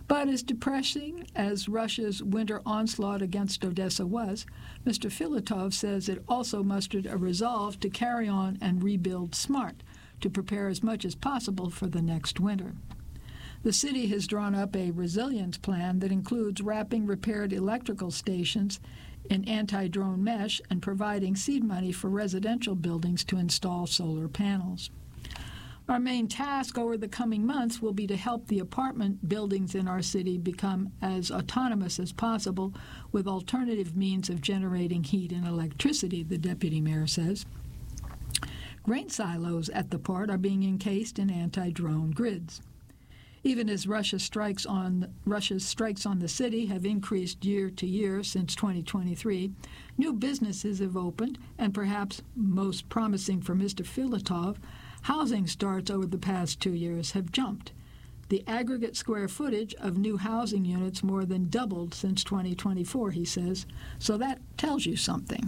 But as depressing as Russia's winter onslaught against Odessa was, Mr. Filatov says it also mustered a resolve to carry on and rebuild smart, to prepare as much as possible for the next winter. The city has drawn up a resilience plan that includes wrapping repaired electrical stations in anti-drone mesh and providing seed money for residential buildings to install solar panels. Our main task over the coming months will be to help the apartment buildings in our city become as autonomous as possible with alternative means of generating heat and electricity, the deputy mayor says. Grain silos at the port are being encased in anti-drone grids. Even as Russia's strikes on the city have increased year to year since 2023, new businesses have opened, and perhaps most promising for Mr. Filatov, housing starts over the past 2 years have jumped. The aggregate square footage of new housing units more than doubled since 2024, he says, so that tells you something.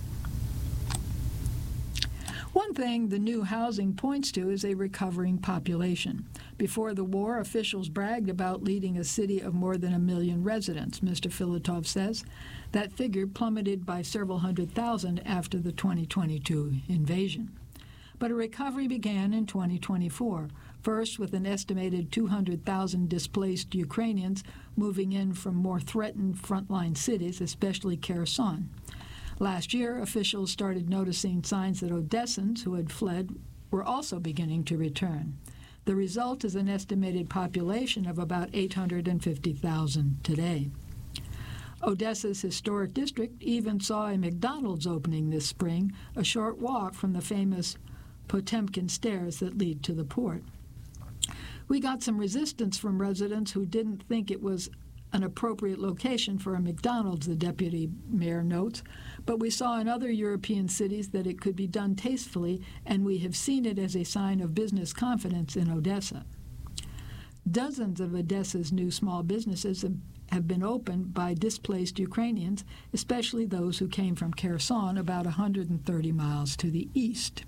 One thing the new housing points to is a recovering population. Before the war, officials bragged about leading a city of more than 1 million residents, Mr. Filatov says. That figure plummeted by several 100,000 after the 2022 invasion. But a recovery began in 2024, first with an estimated 200,000 displaced Ukrainians moving in from more threatened frontline cities, especially Kherson. Last year, officials started noticing signs that Odessans who had fled were also beginning to return. The result is an estimated population of about 850,000 today. Odessa's historic district even saw a McDonald's opening this spring, a short walk from the famous Potemkin stairs that lead to the port. We got some resistance from residents who didn't think it was an appropriate location for a McDonald's, the deputy mayor notes, but we saw in other European cities that it could be done tastefully, and we have seen it as a sign of business confidence in Odessa. Dozens of Odessa's new small businesses have been opened by displaced Ukrainians, especially those who came from Kherson, about 130 miles to the east.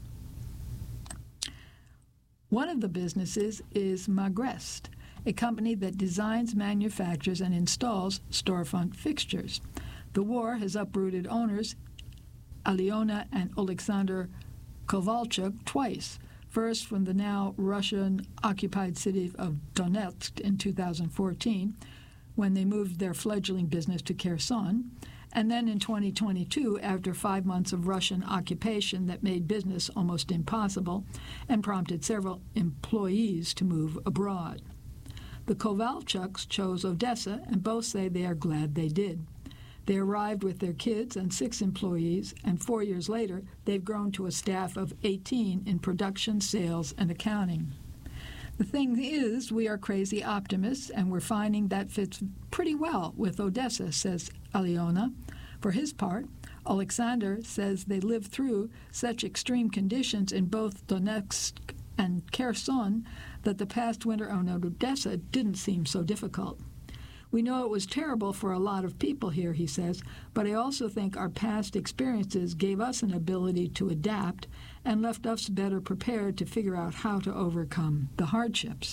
One of the businesses is Magrest, a company that designs, manufactures, and installs storefront fixtures. The war has uprooted owners Aliona and Alexander Kovalchuk twice, first from the now Russian-occupied city of Donetsk in 2014, when they moved their fledgling business to Kherson, and then in 2022 after 5 months of Russian occupation that made business almost impossible and prompted several employees to move abroad. The Kovalchuks chose Odessa, and both say they are glad they did. They arrived with their kids and 6 employees, and 4 years later, they've grown to a staff of 18 in production, sales, and accounting. The thing is, we are crazy optimists, and we're finding that fits pretty well with Odessa, says Aliona. For his part, Alexander says they lived through such extreme conditions in both Donetsk and Kherson that the past winter on Odessa didn't seem so difficult. We know it was terrible for a lot of people here, he says, but I also think our past experiences gave us an ability to adapt and left us better prepared to figure out how to overcome the hardships.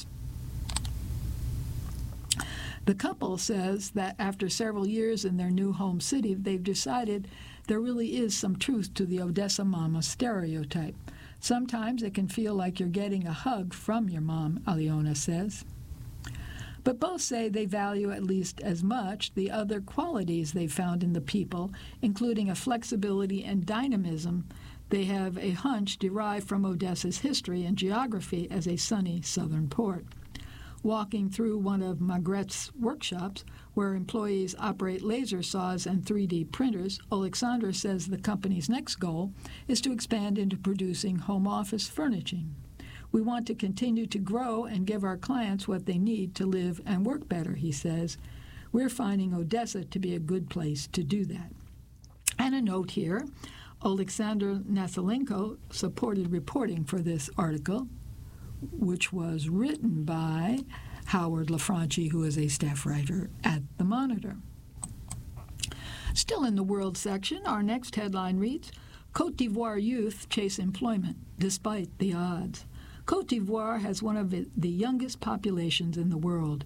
The couple says that after several years in their new home city, they've decided there really is some truth to the Odessa mama stereotype. Sometimes it can feel like you're getting a hug from your mom, Aliona says. But both say they value at least as much the other qualities they found in the people, including a flexibility and dynamism they have a hunch derived from Odessa's history and geography as a sunny southern port. Walking through one of Magrest's workshops, where employees operate laser saws and 3D printers, Alexander says the company's next goal is to expand into producing home office furnishing. We want to continue to grow and give our clients what they need to live and work better, he says. We're finding Odessa to be a good place to do that. And a note here, Alexander Nasalenko supported reporting for this article, which was written by Howard LaFranchi, who is a staff writer at The Monitor. Still in the world section, our next headline reads, Côte d'Ivoire youth chase employment despite the odds. Côte d'Ivoire has one of the youngest populations in the world.